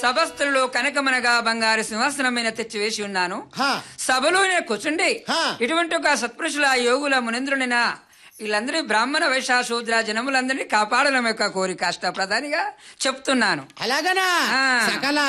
సభస్థులలో కనకమనగా బంగారు సింహాసనం మీద తెచ్చి వేసి ఉన్నాను. సభలోనే కూర్చుండి ఇటువంటి ఒక సత్పురుషుల యోగుల మునింద్రునిన వీళ్ళందరూ బ్రాహ్మణ వైశ్య శూద్ర జనములందరినీ కాపాడడం యొక్క కోరిక అష్ట ప్రధానిగా చెప్తున్నాను. అలాగనా సకల